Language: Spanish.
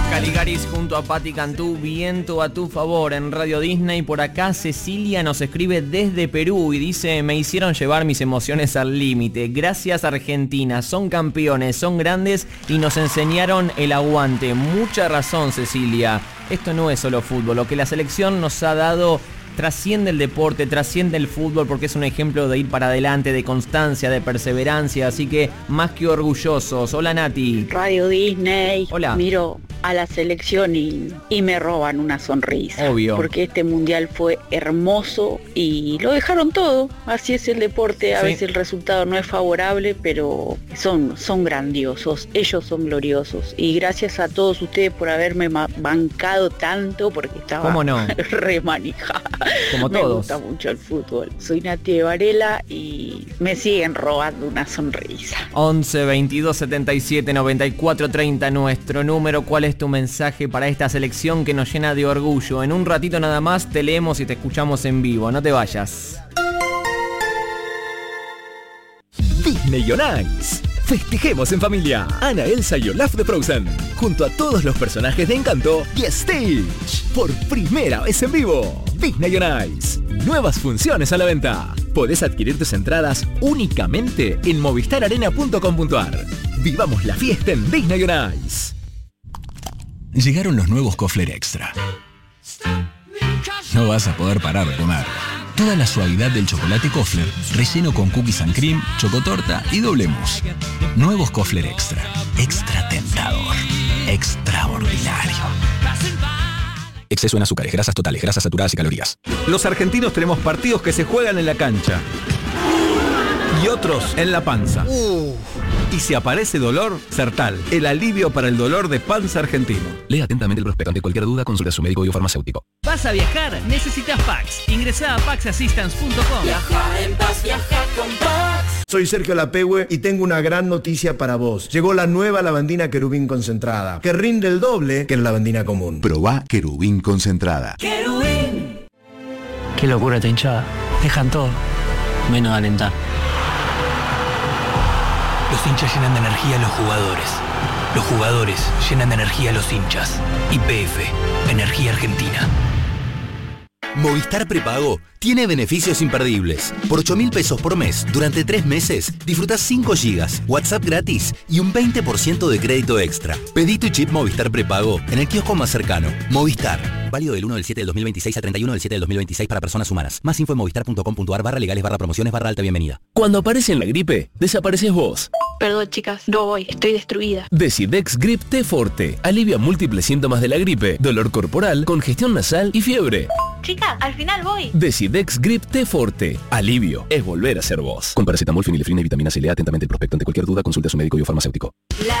Caligaris junto a Patti Cantú, Viento a tu favor en Radio Disney. Por acá Cecilia nos escribe desde Perú y dice: me hicieron llevar mis emociones al límite. Gracias Argentina, son campeones, son grandes y nos enseñaron el aguante. Mucha razón, Cecilia. Esto no es solo fútbol, lo que la selección nos ha dado trasciende el deporte, trasciende el fútbol, porque es un ejemplo de ir para adelante, de constancia, de perseverancia, así que más que orgullosos. Hola Nati. Radio Disney. Hola. Miro a la selección y me roban una sonrisa. Obvio. Porque este mundial fue hermoso y lo dejaron todo. Así es el deporte, a veces el resultado no es favorable, pero son grandiosos, ellos son gloriosos. Y gracias a todos ustedes por haberme bancado tanto, porque estaba ¿Cómo no? re manijada. Como me todos. gusta mucho el fútbol. Soy Nati de Varela y me siguen robando una sonrisa. 11 22 77 94 30 nuestro número. ¿Cuál es tu mensaje para esta selección que nos llena de orgullo? En un ratito nada más te leemos y te escuchamos en vivo. No te vayas. Disney on Ice. Festejemos en familia. Anna, Elsa y Olaf de Frozen, junto a todos los personajes de Encanto y Stitch, por primera vez en vivo. Disney on Ice. Nuevas funciones a la venta. Podés adquirir tus entradas únicamente en movistararena.com.ar. Vivamos la fiesta en Disney on Ice. Llegaron los nuevos Kofler Extra. No vas a poder parar de comer. Toda la suavidad del chocolate Kofler, relleno con cookies and cream, chocotorta y doble mousse. Nuevos Kofler Extra. Extra tentador. Extraordinario. Exceso en azúcares, grasas totales, grasas saturadas y calorías. Los argentinos tenemos partidos que se juegan en la cancha y otros en la panza. Y si aparece dolor, Sertal, el alivio para el dolor de panza argentino. Lea atentamente el prospecto. Ante cualquier duda, consulte a su médico o farmacéutico. ¿Vas a viajar? Necesitas Pax. Ingresá a paxassistance.com. Viaja en paz, viaja con Pax. Soy Sergio Lapehue y tengo una gran noticia para vos. Llegó la nueva lavandina Querubín concentrada, que rinde el doble que la lavandina común. Probá Querubín concentrada. Querubín. Qué locura esta hinchada. Dejan todo, menos alentar. Los hinchas llenan de energía a los jugadores. Los jugadores llenan de energía a los hinchas. YPF, Energía Argentina. Movistar Prepago tiene beneficios imperdibles. Por 8.000 pesos por mes, durante 3 meses, disfrutás 5 gigas, WhatsApp gratis y un 20% de crédito extra. Pedí tu chip Movistar Prepago en el kiosco más cercano. Movistar. Válido del 1 del 7 del 2026 al 31 del 7 del 2026 para personas humanas. Más info en movistar.com.ar/legales/promociones/alta bienvenida. Cuando aparece en la gripe, desapareces vos. Perdón chicas, no voy, estoy destruida. Decidex Grip T Forte. Alivia múltiples síntomas de la gripe, dolor corporal, congestión nasal y fiebre. Chicas, al final voy. Decidex Grip T Forte. Alivio es volver a ser vos. Con paracetamol, fenilefrina y vitamina C. Lea atentamente el prospecto. Ante cualquier duda, consulte a su médico o farmacéutico.